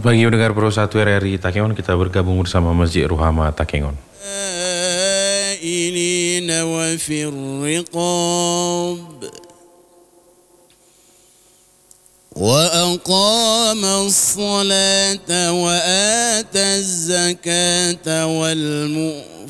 Selamat pagi pendengar Pro 1 RRI Takengon, kita bergabung bersama Masjid Ruhama Takengon. وفي الرقاب وأقام الصلاة وآتى الزكاة والمؤمنين